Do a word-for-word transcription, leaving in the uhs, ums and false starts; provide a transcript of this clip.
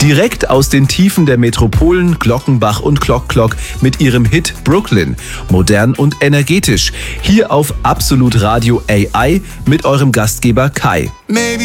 Direkt aus den Tiefen der Metropolen Glockenbach und Glock Glock mit ihrem Hit Brooklyn. Modern und energetisch. Hier auf Absolut Radio A I mit eurem Gastgeber Kai. Maybe